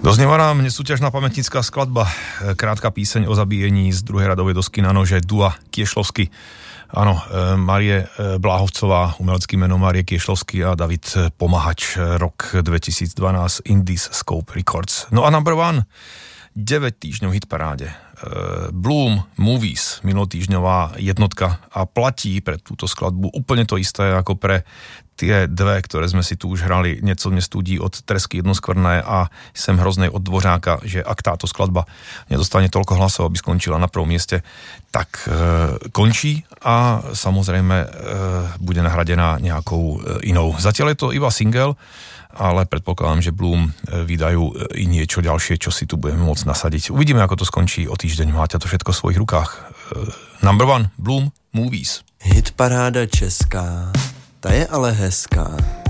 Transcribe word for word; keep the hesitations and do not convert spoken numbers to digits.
Doznieva nám nesúťažná pamätnícka skladba, krátka píseň o zabíjení z druhej radovej dosky na nože Dua Kiešlovsky. Áno, Marie Bláhovcová, umelecký meno Marie Kiešlovsky a David Pomahač, rok dvetisícdvanásť, Indiscope Records. No a number one, deväť týždňov hitparáde. Bloom Movies, minulotýždňová jednotka a platí pre túto skladbu úplne to isté ako pre tie dve, ktoré sme si tu už hrali nieco nestúdí od Tresky Jednoskvrné a Sem hroznej od Dvořáka, že ak táto skladba nedostane toľko hlasov, aby skončila na prvom mieste, tak e, končí a samozrejme e, bude nahradená nejakou e, inou. Zatiaľ je to iba single, ale predpokladám, že Bloom vydajú i niečo ďalšie, čo si tu budeme môcť nasadiť. Uvidíme, ako to skončí o týždeň. Máte to všetko v svojich rukách. Number one, Bloom Movies. Hitparáda česká, ta je ale hezká.